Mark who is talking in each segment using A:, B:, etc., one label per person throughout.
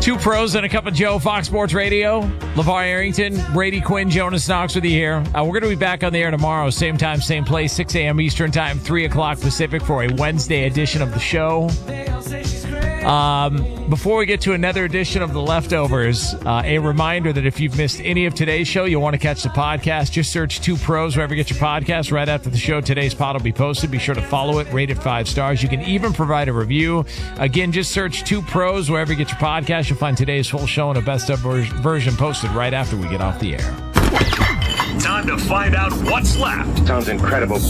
A: Two pros and a cup of Joe, Fox Sports Radio. LeVar Arrington, Brady Quinn, Jonas Knox with you here. We're going to be back on the air tomorrow, same time, same place, 6 a.m. Eastern Time, 3 o'clock Pacific for a Wednesday edition of the show. Before we get to another edition of The Leftovers, a reminder that if you've missed any of today's show, you'll want to catch the podcast. Just search Two Pros wherever you get your podcast. Right after the show, today's pod will be posted. Be sure to follow it, rate it 5 stars. You can even provide a review. Again, just search Two Pros wherever you get your podcast. You'll find today's full show and a best of version posted right after we get off the air.
B: Time to find out what's left.
C: Sounds incredible.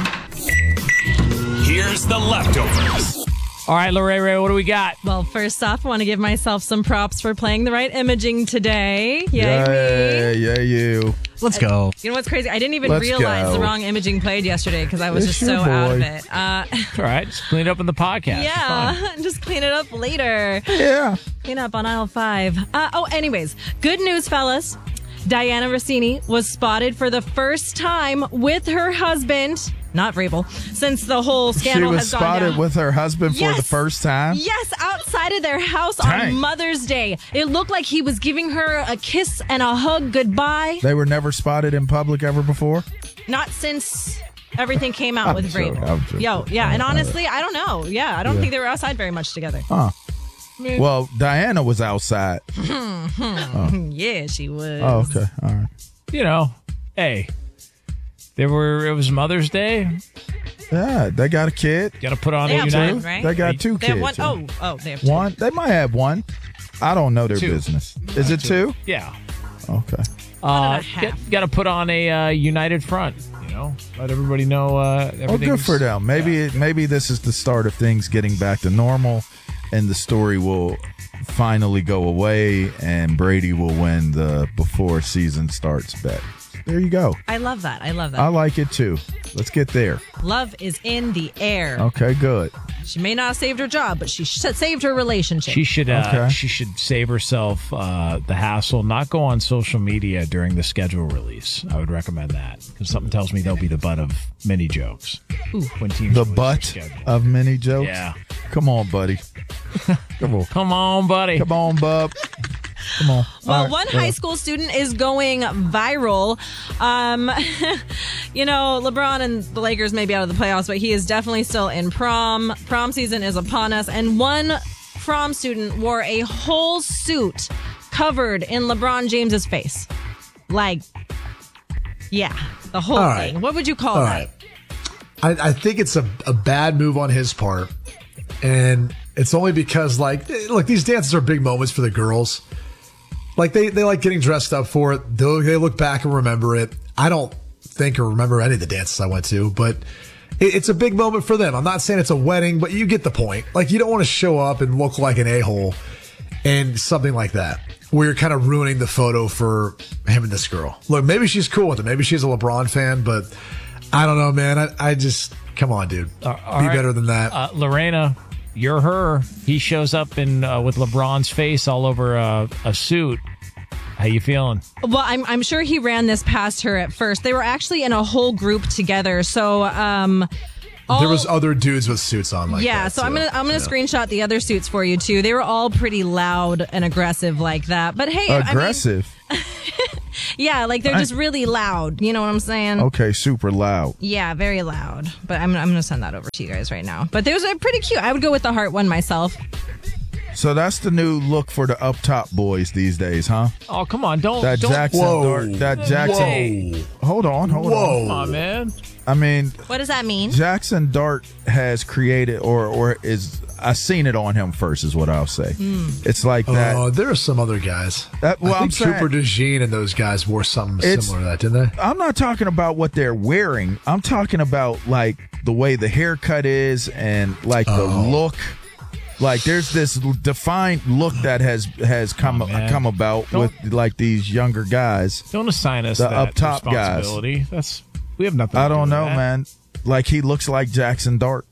B: Here's The Leftovers.
A: All right, Lorraine, what do we got?
D: Well, first off, I want to give myself some props for playing the right imaging today. Yay, me.
E: Yeah, you.
F: Let's go.
D: You know what's crazy? I didn't even
E: Let's
D: realize
E: go.
D: the wrong imaging played yesterday because I was
E: It's
D: just so
E: your
D: out of
E: boy.
D: it.
A: All right, just clean it up in the podcast.
D: Yeah, just clean it up later.
E: Yeah.
D: Clean up on aisle 5. Anyways, good news, fellas. Diana Rossini was spotted for the first time with her husband, not Vrabel, since the whole
E: She
D: scandal
E: was
D: has gone
E: spotted
D: down.
E: with her husband for the
D: Yes.
E: first time.
D: Yes, outside of their house
E: Dang.
D: on Mother's Day. It looked like he was giving her a kiss and a hug goodbye.
E: They were never spotted in public ever before.
D: Not since everything came out with
E: joking,
D: Vrabel.
E: I'm joking.
D: Yo, yeah, and honestly, I don't know. Yeah, I don't think they were outside very much together.
E: Well, Diana was outside.
D: Yeah, she was.
E: Oh, okay. All right.
A: You know, hey, it was Mother's Day.
E: Yeah, they got a kid.
A: Got to put on
D: They
A: a
D: have
A: United.
D: one, right?
E: They got 2
D: They have
E: kids.
D: one. Oh, they have 2.
E: One. They might have one. I don't know their
A: 2.
E: business. Is it 2?
A: Yeah.
E: Okay.
D: and a half.
A: Got to put on a united front. You know, let everybody know.
E: Well, good for them. Maybe this is the start of things getting back to normal, and the story will finally go away, and Brady will win the before season starts bet. There you go.
D: I love that. I love that.
E: I like it too. Let's get there.
D: Love is in the air.
E: Okay, good.
D: She may not have saved her job, but she saved her relationship.
A: She should.
E: Okay.
A: She should save herself the hassle. Not go on social media during the schedule release. I would recommend that because something tells me they'll be the butt of many jokes. When teams
E: The
A: release their
E: butt
A: schedule.
E: of many jokes.
A: Yeah.
E: Come on, buddy. Come on.
A: Come on, buddy.
E: Come on, bub. Come on.
D: Well,
E: All right,
D: one
E: go.
D: high school student is going viral. You know, LeBron and the Lakers may be out of the playoffs, but he is definitely still in prom. Prom season is upon us, and one prom student wore a whole suit covered in LeBron James's face. Like, yeah, the whole
F: All
D: thing.
F: right.
D: What would you call
F: All
D: that?
F: right. I think it's a bad move on his part. And it's only because, like, look, these dances are big moments for the girls. Like, they like getting dressed up for it. They look back and remember it. I don't think or remember any of the dances I went to, but it's a big moment for them. I'm not saying it's a wedding, but you get the point. Like, you don't want to show up and look like an a-hole and something like that, where you're kind of ruining the photo for him and this girl. Look, maybe she's cool with it. Maybe she's a LeBron fan, but I don't know, man. I just, come on, dude. Be
A: right.
F: better than that.
A: Lorena, you're her. He shows up in with LeBron's face all over a suit. How you feeling?
D: Well, I'm sure he ran this past her at first. They were actually in a whole group together. So,
F: There was other dudes with suits on like
D: yeah,
F: that.
D: so I'm
F: too.
D: gonna screenshot the other suits for you too. They were all pretty loud and aggressive like that. But hey,
E: Aggressive.
D: yeah, like they're just really loud. You know what I'm saying?
E: Okay, super loud.
D: Yeah, very loud. But I'm gonna send that over to you guys right now. But those are pretty cute. I would go with the heart one myself.
E: So that's the new look for the up top boys these days, huh?
A: Oh, come on! Don't
E: That Jackson.
F: Whoa.
E: That Jackson.
F: Whoa.
E: Hold on.
F: Whoa.
A: Come on, man.
E: I mean,
D: What does that mean?
E: Jackson Dart has created, or is I seen it on him first, is what I'll say. It's like that.
F: Oh, there are some other guys.
E: Well,
F: I
E: I'm
F: think
E: saying-
F: Cooper DeJean and those guys wore something
E: It's-
F: similar to that, didn't they?
E: I'm not talking about what they're wearing. I'm talking about like the way the haircut is and like the look. Like there's this defined look that has come about with like these younger guys.
A: Don't assign us
E: The
A: that
E: up top guys.
A: responsibility. We have nothing.
E: I
A: to do
E: don't
A: with
E: know,
A: that.
E: man. Like he looks like Jackson Dart.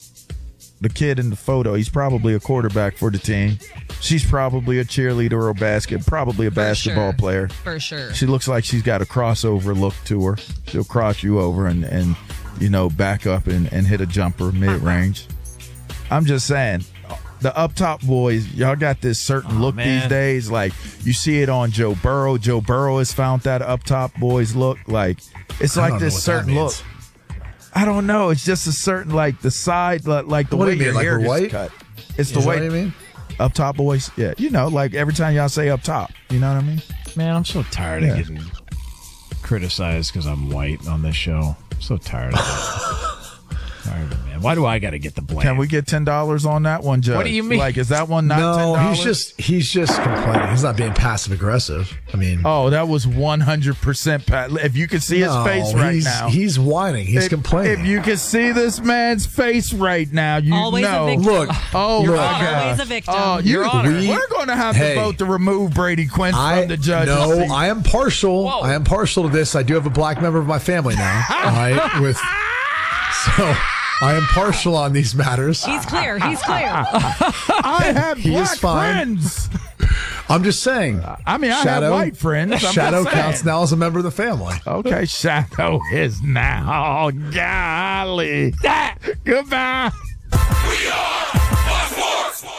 E: The kid in the photo, he's probably a quarterback for the team. She's probably a cheerleader or probably a basketball
D: sure.
E: player.
D: For sure.
E: She looks like she's got a crossover look to her. She'll cross you over and back up and hit a jumper mid-range. I'm just saying, the up top boys, y'all got this certain look these days. Like, you see it on Joe Burrow. Joe Burrow has found that up top boys look. Like, it's like this certain look. I don't know. It's just a certain, like, the side, like the way your hair is cut. It's the way.
F: What do you mean?
E: Up top boys? Yeah. You know, like every time y'all say up top. You know what I mean?
A: Man, I'm so tired of getting criticized because I'm white on this show. I'm so tired of it. Tired of it, man. Why do I got to get the blame?
E: Can we get $10 on that one, Judge?
A: What do you mean?
E: Like, is that one not $10?
F: No, he's just complaining. He's not being passive aggressive. I mean,
E: that was 100%. If you could see his face right now,
F: he's whining. He's complaining.
E: If you could see this man's face right now, you
D: always
E: know.
D: A victim.
F: Look,
D: You're
E: my God.
D: always a victim.
E: We're going to have to vote to remove Brady Quinn from the judges.
F: No, I am partial.
A: Whoa.
F: I am partial to this. I do have a black member of my family now. All right, so I am partial on these matters.
D: He's clear. He's clear.
E: I have black friends.
F: I'm just saying.
E: I mean, I have white friends.
F: Shadow counts now as a member of the family.
E: Okay, Shadow is now. Golly. Goodbye.
B: We are Fox Sports.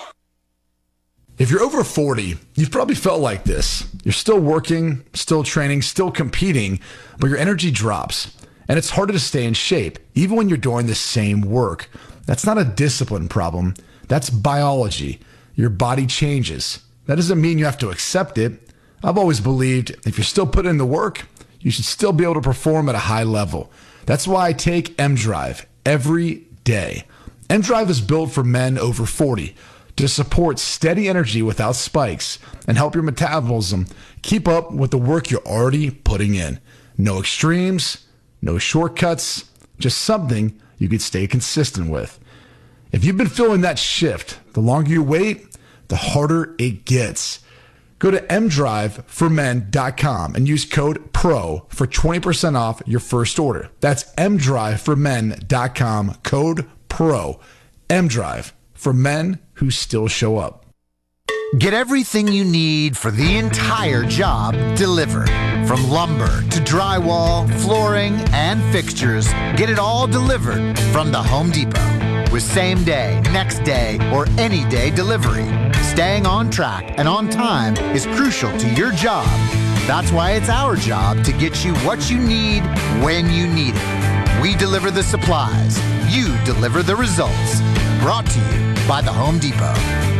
F: If you're over 40, you've probably felt like this. You're still working, still training, still competing, but your energy drops. And it's harder to stay in shape, even when you're doing the same work. That's not a discipline problem. That's biology. Your body changes. That doesn't mean you have to accept it. I've always believed if you're still putting in the work, you should still be able to perform at a high level. That's why I take M-Drive every day. M-Drive is built for men over 40 to support steady energy without spikes and help your metabolism keep up with the work you're already putting in. No extremes, no shortcuts, just something you could stay consistent with. If you've been feeling that shift, the longer you wait, the harder it gets. Go to mdriveformen.com and use code PRO for 20% off your first order. That's mdriveformen.com, code PRO. mDrive, for men who still show up.
C: Get everything you need for the entire job delivered. From lumber to drywall, flooring, and fixtures, get it all delivered from the Home Depot. With same day, next day, or any day delivery. Staying on track and on time is crucial to your job. That's why it's our job to get you what you need when you need it. We deliver the supplies. You deliver the results. Brought to you by the Home Depot.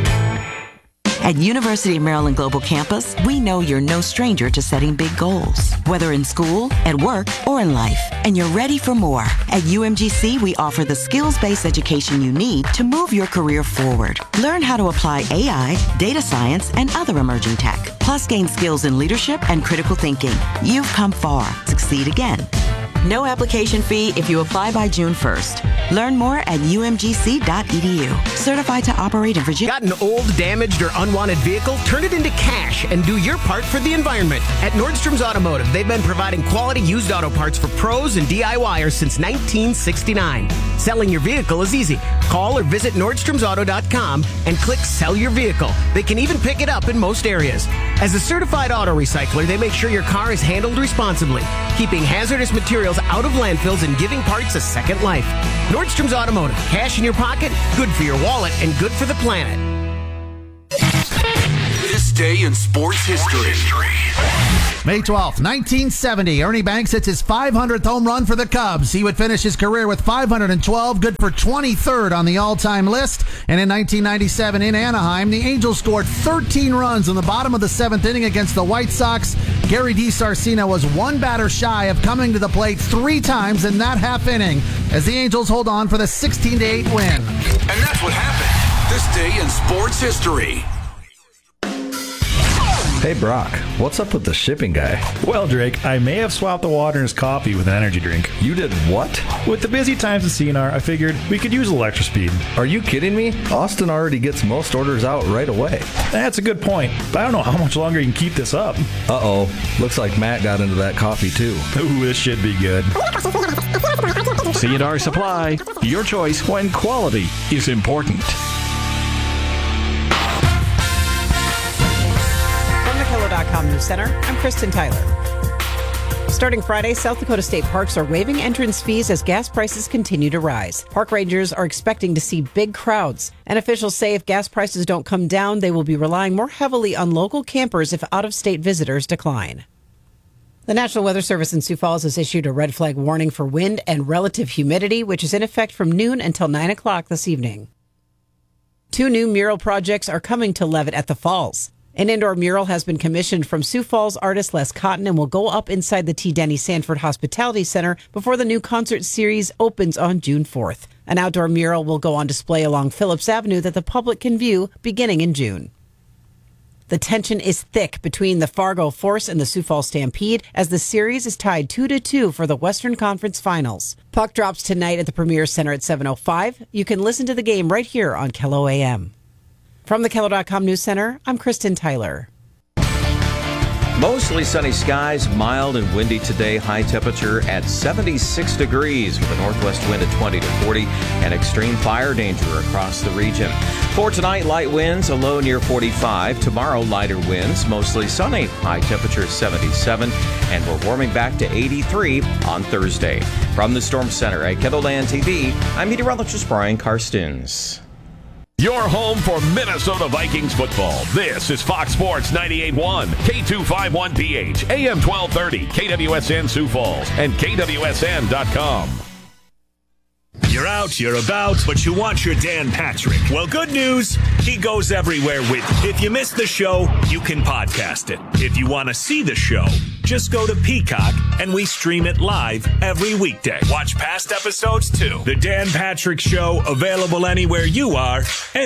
G: At University of Maryland Global Campus, we know you're no stranger to setting big goals, whether in school, at work, or in life, and you're ready for more. At UMGC, we offer the skills-based education you need to move your career forward. Learn how to apply AI, data science, and other emerging tech, plus gain skills in leadership and critical thinking. You've come far. Succeed again. No application fee if you apply by June 1st. Learn more at umgc.edu. Certified to operate in Virginia.
H: Got an old, damaged, or unwanted vehicle? Turn it into cash and do your part for the environment. At Nordstrom's Automotive, they've been providing quality used auto parts for pros and DIYers since 1969. Selling your vehicle is easy. Call or visit NordstromsAuto.com and click Sell Your Vehicle. They can even pick it up in most areas. As a certified auto recycler, they make sure your car is handled responsibly, keeping hazardous materials out of landfills and giving parts a second life. Nordstrom's Automotive. Cash in your pocket, good for your wallet, and good for the planet.
B: This day in sports history.
I: May 12th, 1970, Ernie Banks hits his 500th home run for the Cubs. He would finish his career with 512, good for 23rd on the all-time list. And in 1997 in Anaheim, the Angels scored 13 runs in the bottom of the 7th inning against the White Sox. Gary DiSarcina was one batter shy of coming to the plate 3 times in that half inning as the Angels hold on for the 16-8 win.
B: And that's what happened this day in sports history.
J: Hey Brock, what's up with the shipping guy?
K: Well, Drake, I may have swapped the water in his coffee with an energy drink.
J: You did what?
K: With the busy times in CNR, I figured we could use a little extra speed.
J: Are you kidding me? Austin already gets most orders out right away.
K: That's a good point, but I don't know how much longer you can keep this up.
J: Uh-oh, looks like Matt got into that coffee too.
K: Ooh, this should be good.
L: CNR Supply, your choice when quality is important.
M: From the Pillow.com News Center, I'm Kristen Tyler. Starting Friday, South Dakota State Parks are waiving entrance fees as gas prices continue to rise. Park rangers are expecting to see big crowds. And officials say if gas prices don't come down, they will be relying more heavily on local campers if out-of-state visitors decline. The National Weather Service in Sioux Falls has issued a red flag warning for wind and relative humidity, which is in effect from noon until 9 o'clock this evening. 2 new mural projects are coming to Levitt at the Falls. An indoor mural has been commissioned from Sioux Falls artist Les Cotton and will go up inside the T. Denny Sanford Hospitality Center before the new concert series opens on June 4th. An outdoor mural will go on display along Phillips Avenue that the public can view beginning in June. The tension is thick between the Fargo Force and the Sioux Falls Stampede as the series is tied 2-2 for the Western Conference Finals. Puck drops tonight at the Premier Center at 7:05. You can listen to the game right here on KELO AM. From the KELO.com News Center, I'm Kristen Tyler.
N: Mostly sunny skies, mild and windy today. High temperature at 76 degrees with a northwest wind at 20 to 40 and extreme fire danger across the region. For tonight, light winds, a low near 45. Tomorrow, lighter winds, mostly sunny. High temperature 77 and we're warming back to 83 on Thursday. From the Storm Center at KELOLAND TV, I'm meteorologist Brian Karstens.
B: Your home for Minnesota Vikings football. This is Fox Sports 98.1, K251PH, AM 1230, KWSN Sioux Falls, and KWSN.com. You're out, you're about, but you want your Dan Patrick. Well, good news, he goes everywhere with you. If you missed the show, you can podcast it. If you want to see the show, just go to Peacock and we stream it live every weekday. Watch past episodes too. The Dan Patrick Show, available anywhere you are.